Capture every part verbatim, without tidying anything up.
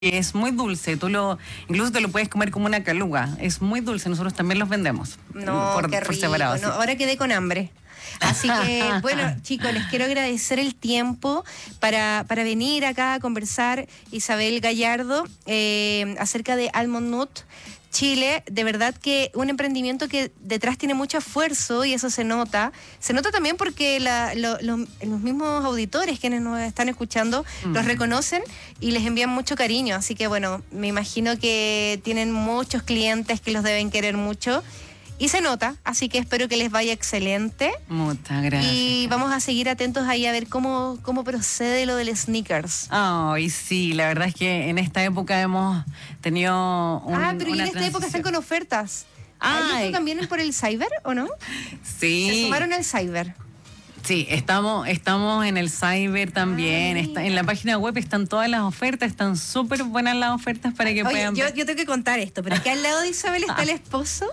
Es muy dulce, tú lo, incluso te lo puedes comer como una caluga, es muy dulce, nosotros también los vendemos. No, por, qué por rico, separado, no, sí. ahora quedé con hambre. Así que, bueno, chicos, les quiero agradecer el tiempo para, para venir acá a conversar, Isabel Gallardo, eh, acerca de Almond Nut Chile. De verdad que un emprendimiento que detrás tiene mucho esfuerzo y eso se nota. Se nota también porque la, lo, lo, los mismos auditores quienes nos están escuchando mm. los reconocen y les envían mucho cariño. Así que, bueno, me imagino que tienen muchos clientes que los deben querer mucho. Y se nota, así que espero que les vaya excelente. Muchas gracias. Y vamos a seguir atentos ahí a ver cómo, cómo procede lo del sneakers. Ay, oh, sí, la verdad es que en esta época hemos tenido un, Ah, pero una en esta época están con ofertas. Ah, ¿Tú también por el Cyber o no? Sí. Se sumaron al Cyber. Sí, estamos, estamos en el Cyber también, Ay. está, en la página web están todas las ofertas, están súper buenas las ofertas para que Oye, puedan yo, ver. yo tengo que contar esto, pero aquí al lado de Isabel está el esposo.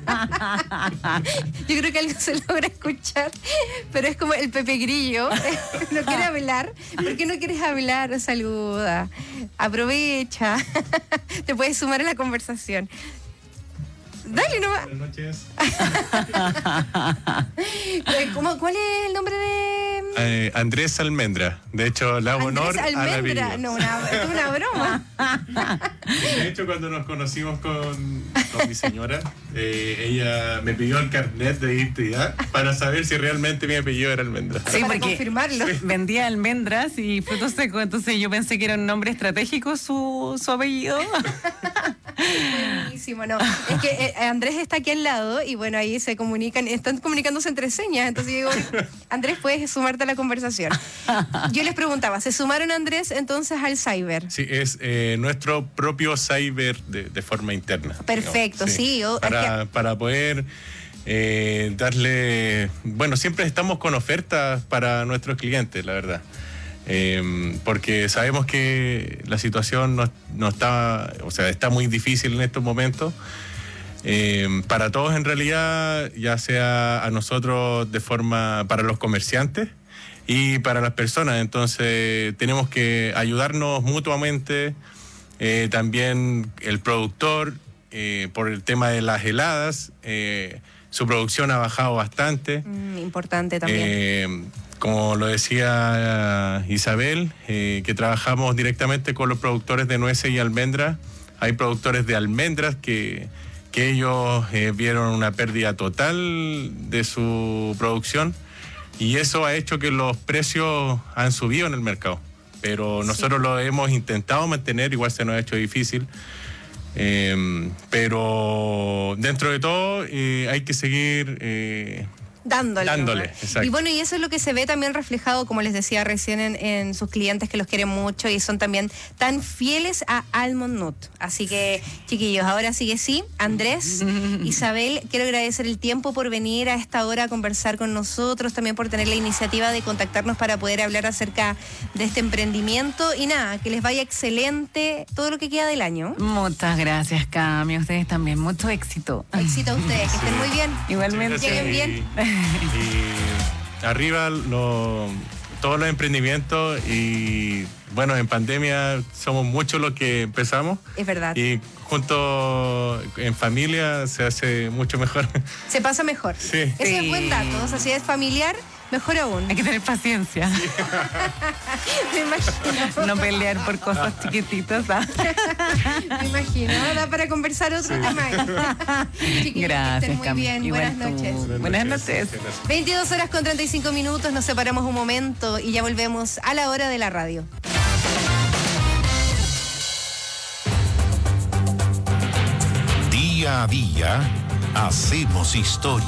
Yo creo que algo se logra escuchar, pero es como el Pepe Grillo, no quiere hablar. ¿Por qué no quieres hablar? Saluda, aprovecha, te puedes sumar a la conversación. Dale nomás. Buenas noches. ¿Cómo, ¿Cuál es el nombre de...? Eh, Andrés Almendra. De hecho, le hago honor Andrés a la Almendra. No, una, es una broma. De hecho, cuando nos conocimos con, con mi señora, eh, ella me pidió el carnet de identidad para saber si realmente mi apellido era Almendra. Sí, para porque confirmarlo. Vendía almendras y frutos secos, entonces yo pensé que era un nombre estratégico su, su apellido. Buenísimo, no. Es que eh, Andrés está aquí al lado y bueno, ahí se comunican, están comunicándose entre señas. Entonces yo digo, Andrés, puedes sumarte a la conversación. Yo les preguntaba, ¿se sumaron, Andrés, entonces al Cyber? Sí, es eh, nuestro propio Cyber de, de forma interna. Perfecto, digamos, sí. Oh, para, es que... para poder eh, darle... Bueno, siempre estamos con ofertas para nuestros clientes, la verdad. Eh, porque sabemos que la situación no, no está, o sea, está muy difícil en estos momentos. Eh, para todos en realidad, ya sea a nosotros de forma, para los comerciantes y para las personas. Entonces tenemos que ayudarnos mutuamente. Eh, también el productor, eh, por el tema de las heladas, eh, su producción ha bajado bastante. Mm, importante también. Eh, Como lo decía Isabel, eh, que trabajamos directamente con los productores de nueces y almendras. Hay productores de almendras que, que ellos eh, vieron una pérdida total de su producción y eso ha hecho que los precios han subido en el mercado. Pero nosotros sí. lo hemos intentado mantener, igual se nos ha hecho difícil. Eh, pero dentro de todo eh, hay que seguir... Eh, Dándole. Dándole, ¿no? exacto. Y bueno, y eso es lo que se ve también reflejado, como les decía recién, en, en sus clientes que los quieren mucho y son también tan fieles a Almond Nut. Así que, chiquillos, ahora sí que sí. Andrés, Isabel, quiero agradecer el tiempo por venir a esta hora a conversar con nosotros, también por tener la iniciativa de contactarnos para poder hablar acerca de este emprendimiento. Y nada, que les vaya excelente todo lo que queda del año. Muchas gracias, Cami. A ustedes también. Mucho éxito. Éxito a ustedes, que estén muy bien. Igualmente. Lleguen bien. Y arriba lo, todos los emprendimientos y bueno, en pandemia somos muchos los que empezamos. Es verdad. Y junto en familia se hace mucho mejor. Se pasa mejor. Sí. Ese Sí. es buen dato. O sea, si es familiar, mejor aún. Hay que tener paciencia. Sí. Me imagino. No pelear por cosas chiquititas. ¿ah? Me imagino. Da para conversar otro sí. tema. Chiquillos, Gracias, que estén muy Cami. bien. Igual Buenas tú. noches. Buenas noches. veintidós horas con treinta y cinco minutos. Nos separamos un momento y ya volvemos a la hora de la radio. Día a día, hacemos historia.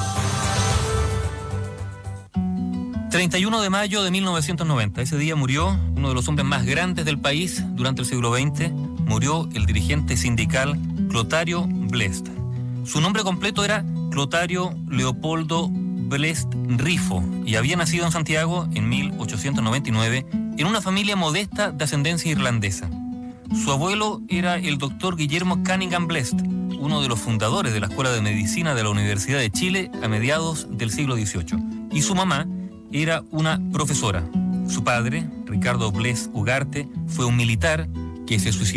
treinta y uno de mayo de mil novecientos noventa. Ese día murió uno de los hombres más grandes del país durante el siglo veinte. Murió el dirigente sindical Clotario Blest. Su nombre completo era Clotario Leopoldo Blest Rifo y había nacido en Santiago en mil ochocientos noventa y nueve en una familia modesta de ascendencia irlandesa. Su abuelo era el doctor Guillermo Cunningham Blest, uno de los fundadores de la Escuela de Medicina de la Universidad de Chile a mediados del siglo dieciocho. Y su mamá era una profesora. Su padre, Ricardo Blest Ugarte, fue un militar que se suicidó